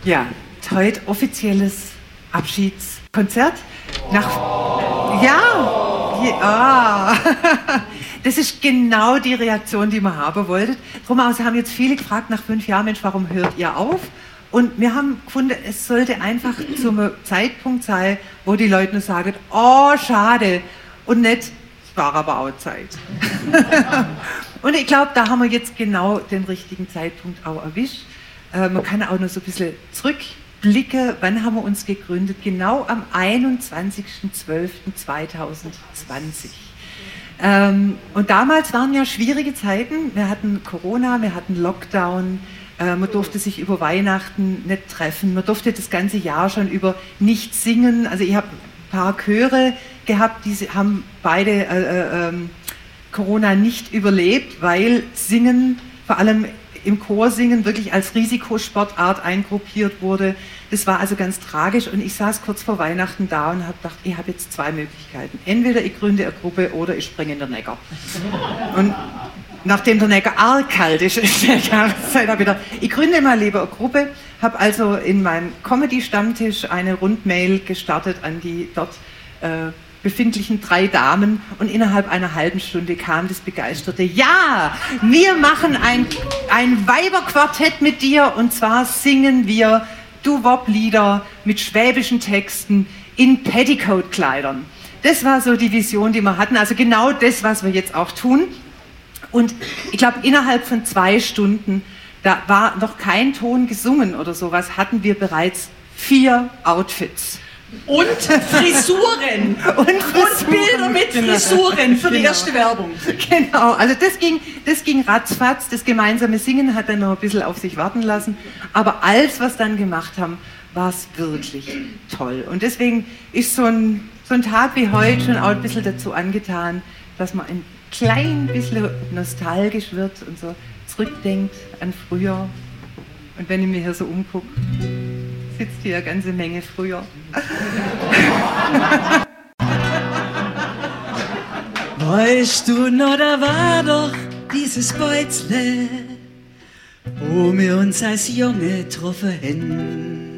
Ja, heute offizielles Abschiedskonzert. Das ist genau die Reaktion, die wir haben wollten. Drum aus haben jetzt viele gefragt nach 5 Jahren, Mensch, warum hört ihr auf? Und wir haben gefunden, es sollte einfach zum Zeitpunkt sein, wo die Leute nur sagen, oh, schade. Und nicht, es war aber auch Zeit. Und ich glaube, da haben wir jetzt genau den richtigen Zeitpunkt auch erwischt. Man kann auch noch so ein bisschen zurückblicken. Wann haben wir uns gegründet? Genau am 21.12.2020. Und damals waren ja schwierige Zeiten. Wir hatten Corona, wir hatten Lockdown. Man durfte sich über Weihnachten nicht treffen. Man durfte das ganze Jahr schon über nicht singen. Also ich habe ein paar Chöre gehabt, die haben beide Corona nicht überlebt, weil Singen, vor allem im Chorsingen, wirklich als Risikosportart eingruppiert wurde. Das war also ganz tragisch und ich saß kurz vor Weihnachten da und habe gedacht, ich habe jetzt 2 Möglichkeiten. Entweder ich gründe eine Gruppe oder ich springe in den Neckar. Und nachdem der Neckar arg kalt ist in der Jahreszeit, habe ich gedacht, ich gründe mal lieber eine Gruppe, habe also in meinem Comedy-Stammtisch eine Rundmail gestartet an die dort befindlichen 3 Damen und innerhalb einer halben Stunde kam das begeisterte, ja, wir machen ein Weiberquartett mit dir und zwar singen wir Doo-Wop-Lieder mit schwäbischen Texten in Petticoat-Kleidern. Das war so die Vision, die wir hatten, also genau das, was wir jetzt auch tun. Und ich glaube, innerhalb von 2 Stunden, da war noch kein Ton gesungen oder sowas, hatten wir bereits 4 Outfits. Und Frisuren. und Bilder mit Frisuren für die erste Werbung. Genau, also das ging ratzfatz. Das gemeinsame Singen hat dann noch ein bisschen auf sich warten lassen. Aber alles, was dann gemacht haben, war es wirklich toll. Und deswegen ist so ein Tag wie heute schon auch ein bisschen dazu angetan, dass man ein klein bisschen nostalgisch wird und so zurückdenkt an früher. Und wenn ich mir hier so umgucke, sitzt hier eine ganze Menge früher. Weißt du noch, da war doch dieses Beuzle, wo wir uns als Junge getroffen haben.